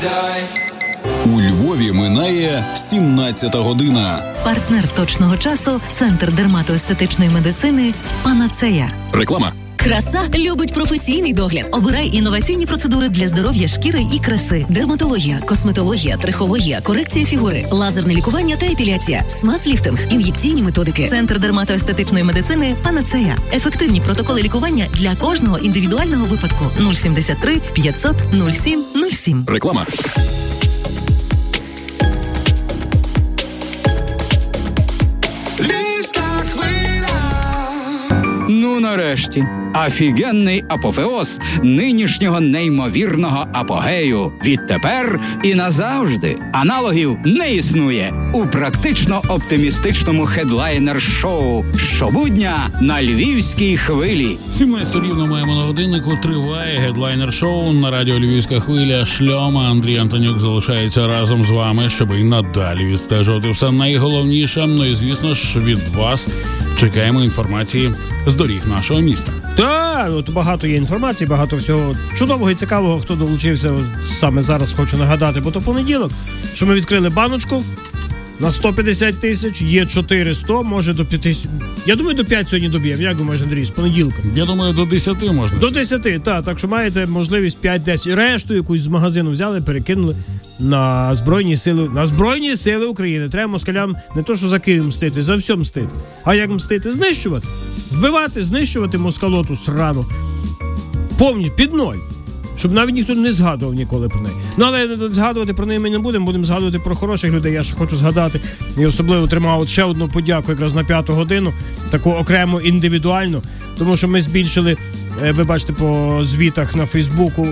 У Львові минає 17 година. Партнер точного часу – Центр дерматоестетичної медицини «Панацея». Реклама. Краса любить професійний догляд. Обирай інноваційні процедури для здоров'я шкіри і краси. Дерматологія, косметологія, трихологія, корекція фігури, лазерне лікування та епіляція, смаз-ліфтинг, ін'єкційні методики. Центр дерматоестетичної медицини «Панацея». Ефективні протоколи лікування для кожного індивідуального випадку. 073 500 07 07. Реклама. Ну, нарешті. Офігенний апофеоз нинішнього неймовірного апогею. Відтепер і назавжди аналогів не існує у практично оптимістичному хедлайнер-шоу щобудня на Львівській хвилі. 17 рівно маємо на годиннику. Триває гедлайнер-шоу на радіо Львівська хвиля. Шльома Андрій Антонюк залишається разом з вами, щоб і надалі відстежувати все найголовніше. Ну і, звісно ж, від вас чекаємо інформації з доріг нашого міста. Так, от багато є інформації, багато всього чудового і цікавого, хто долучився саме зараз, хочу нагадати, бо то понеділок, що ми відкрили баночку на 150 тисяч, є 400, може до 5, я думаю, до 5 сьогодні доб'ємо, як думаєш, Андрій, з понеділка? Я думаю, до 10 можна. До 10, так що маєте можливість 5-10, решту якусь з магазину взяли, перекинули на Збройні Сили України. Треба москалям не то, що за Київ мстити, за все мстити. А як мстити? Знищувати. Вбивати, знищувати москалоту срану. Повністю, під ноль. Щоб навіть ніхто не згадував ніколи про неї. Ну, але згадувати про неї ми не будемо згадувати про хороших людей. Я ще хочу згадати, і особливо тримав ще одну подяку якраз на 5 годину, таку окремо індивідуальну, тому що ми збільшили, ви бачите по звітах на Фейсбуку,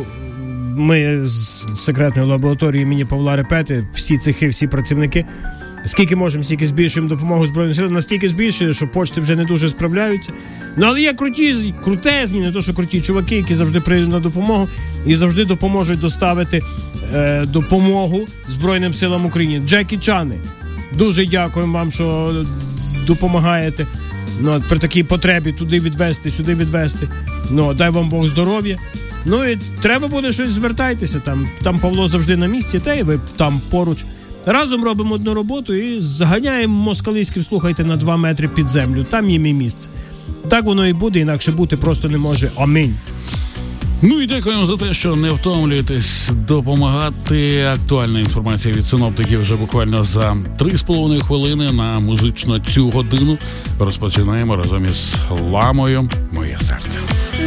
ми з секретної лабораторії імені Павла Репети, всі цехи, всі працівники, скільки можемо, стільки збільшуємо допомогу Збройним силам, настільки збільшили, що почти вже не дуже справляються. Ну, але є крутезні, не то, що круті чуваки, які завжди прийдуть на допомогу і завжди допоможуть доставити допомогу Збройним силам України. Джекі Чани, дуже дякуємо вам, що допомагаєте. Ну, при такій потребі туди відвезти, сюди відвезти. Ну, дай вам Бог здоров'я. Ну і треба буде щось, звертайтеся, там Павло завжди на місці, та й ви там поруч. Разом робимо одну роботу і заганяємо москалистів, слухайте, на 2 метри під землю. Там їм і місце. Так воно і буде, інакше бути просто не може. Амінь. Ну і дякуємо за те, що не втомлюєтесь допомагати. Актуальна інформація від синоптиків вже буквально за 3,5 хвилини на музично цю годину. Розпочинаємо разом із Ламою «Моє серце».